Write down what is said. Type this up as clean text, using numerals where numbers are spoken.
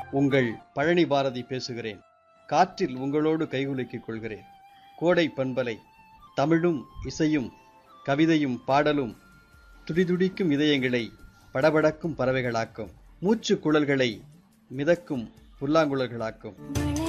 உங்கள் பழனி பாரதி பேசுகிறேன். காற்றில் உங்களோடு கைகுலுக்கிக் கொள்கிறேன். கோடை பண்பலை தமிழும் இசையும் கவிதையும் பாடலும் துடிதுடிக்கும் இதயங்களை படபடக்கும் பறவைகளாக்கும், மூச்சு குழல்களை மிதக்கும் புல்லாங்குழல்களாக்கும்.